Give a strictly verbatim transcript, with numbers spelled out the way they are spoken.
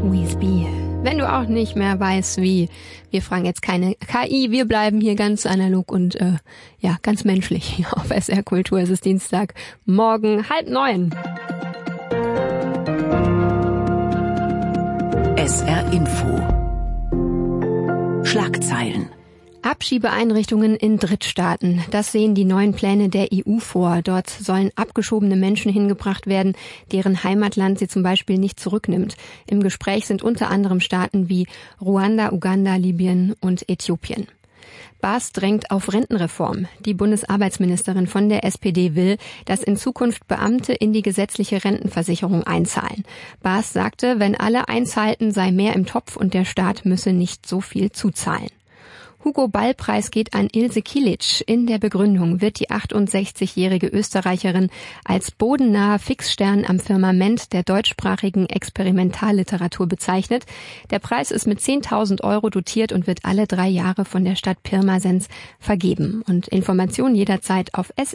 Weezby. Wenn du auch nicht mehr weißt, wie, wir fragen jetzt keine K I, wir bleiben hier ganz analog und äh, ja ganz menschlich hier auf S R Kultur. Es ist Dienstag, morgen halb neun. S R Info. Schlagzeilen. Abschiebeeinrichtungen in Drittstaaten. Das sehen die neuen Pläne der E U vor. Dort sollen abgeschobene Menschen hingebracht werden, deren Heimatland sie zum Beispiel nicht zurücknimmt. Im Gespräch sind unter anderem Staaten wie Ruanda, Uganda, Libyen und Äthiopien. Baas drängt auf Rentenreform. Die Bundesarbeitsministerin von der S P D will, dass in Zukunft Beamte in die gesetzliche Rentenversicherung einzahlen. Baas sagte, wenn alle einzahlten, sei mehr im Topf und der Staat müsse nicht so viel zuzahlen. Hugo-Ball-Preis geht an Ilse Kilic. In der Begründung wird die achtundsechzigjährige Österreicherin als bodennaher Fixstern am Firmament der deutschsprachigen Experimentalliteratur bezeichnet. Der Preis ist mit zehntausend Euro dotiert und wird alle drei Jahre von der Stadt Pirmasens vergeben. Und Informationen jederzeit auf s